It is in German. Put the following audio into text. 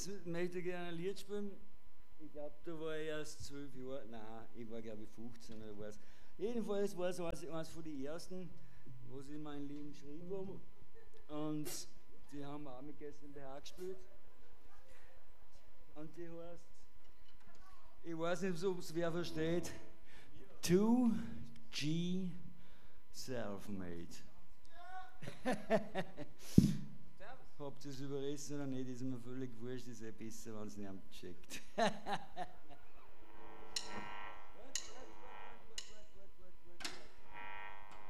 jetzt möchte ich gerne ein Lied spielen. Ich glaube, da war ich erst 12 Jahre, nein, ich war glaube ich 15 oder was. Jedenfalls war es eines von den ersten, was ich in meinem Leben geschrieben habe. Und die haben wir auch mit GmbH gespielt. Und die heißt, ich weiß nicht, ob es wer versteht, 2G Selfmade. Habt ihr es überrissen oder nicht, ist mir völlig wurscht, ist besser, wenn es niemand checkt.